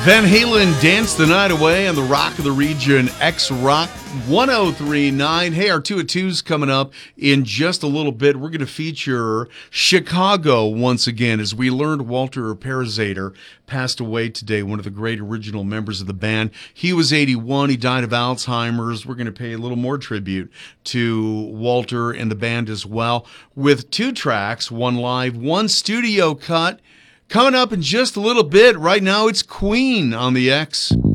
Van Halen danced the night away on the Rock of the Region X Rock 1039. Hey, our 2 at 2's coming up in just a little bit. We're going to feature Chicago once again as we learned Walter Parazater passed away today, one of the great original members of the band. He was 81. He died of Alzheimer's. We're going to pay a little more tribute to Walter and the band as well with 2 tracks, one live, one studio cut. Coming up in just a little bit. Right now, it's Queen on the X.